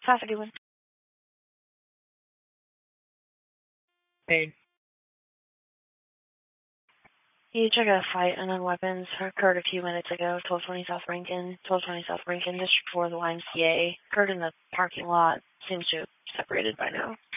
How's it doing? Hey. You took a fight and then weapons occurred a few minutes ago, 1220 South Rankin, District 4 of the YMCA. Occurred in the parking lot. Seems to have separated by now.